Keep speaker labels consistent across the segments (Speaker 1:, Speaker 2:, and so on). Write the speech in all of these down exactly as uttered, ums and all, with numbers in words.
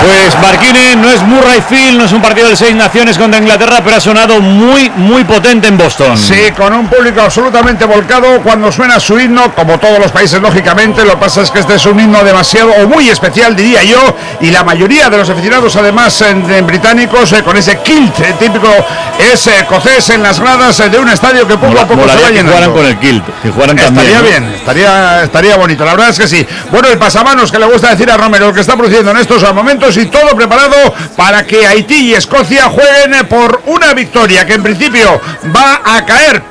Speaker 1: Pues Marquine, no es Murray Field, no es un partido de seis naciones contra Inglaterra, pero ha sonado muy, muy potente en Boston.
Speaker 2: Sí, con un público absolutamente volcado cuando suena su himno, como todos los países lógicamente. Lo que pasa es que este es un himno demasiado o muy especial, diría yo, y la mayoría de los aficionados además en, en británicos eh, con ese kilt eh, típico es escocés en las gradas eh, de un estadio que poco Mola, a poco se va llenando.
Speaker 1: Que jugaran con el kilt, que jugaran también,
Speaker 2: estaría
Speaker 1: ¿no?
Speaker 2: bien, estaría, estaría bonito, la verdad es que sí. Bueno, el pasamanos que le gusta decir a Romero, el que está produciendo en estos momentos, y todo preparado para que Haití y Escocia jueguen por una victoria que en principio va a caer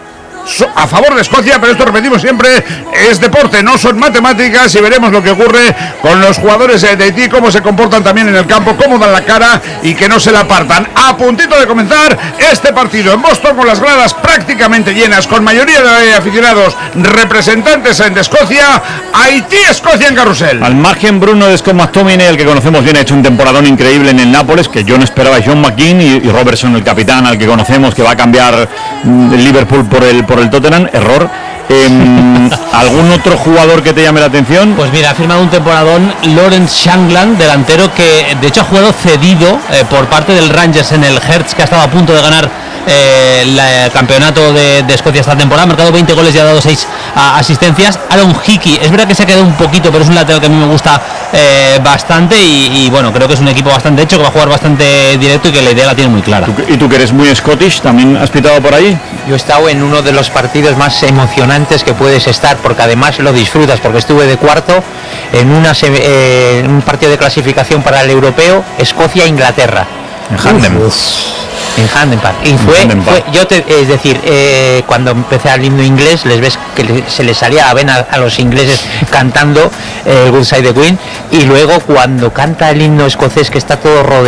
Speaker 2: a favor de Escocia, pero esto, repetimos siempre, es deporte, no son matemáticas, y veremos lo que ocurre con los jugadores de Haití, cómo se comportan también en el campo, cómo dan la cara y que no se la apartan. A puntito de comenzar este partido en Boston, con las gradas prácticamente llenas, con mayoría de aficionados representantes de Escocia. Haití-Escocia en carrusel.
Speaker 1: Al margen, Bruno de Scott McTominay, el que conocemos bien, ha hecho un temporadón increíble en el Nápoles, que yo no esperaba. John McGinn y, y Robertson, el capitán, al que conocemos, que va a cambiar el Liverpool por el por el Tottenham, error. Eh, ¿Algún otro jugador que te llame la atención?
Speaker 3: Pues mira, ha firmado un temporadón Lawrence Shankland, delantero que de hecho ha jugado cedido eh, por parte del Rangers en el Hertz, que ha estado a punto de ganar eh, el campeonato de, de Escocia esta temporada. Ha marcado veinte goles y ha dado seis a, asistencias. Aaron Hickey, es verdad que se ha quedado un poquito, pero es un lateral que a mí me gusta eh, bastante y, y bueno, creo que es un equipo bastante hecho, que va a jugar bastante directo y que la idea la tiene muy clara.
Speaker 1: ¿Tú, y tú que eres muy Scottish, también has pitado por ahí?
Speaker 4: Yo he estado en uno de los partidos más emocionantes que puedes estar, porque además lo disfrutas, porque estuve de cuarto en una, eh, un partido de clasificación para el europeo, Escocia-Inglaterra.
Speaker 1: En Hampden.
Speaker 4: En Hampden Park. Y fue, fue yo te, es decir, eh, cuando empecé al himno inglés, les ves que le, se les salía la vena a los ingleses cantando eh, Good Side the Queen, y luego cuando canta el himno escocés, que está todo rodeado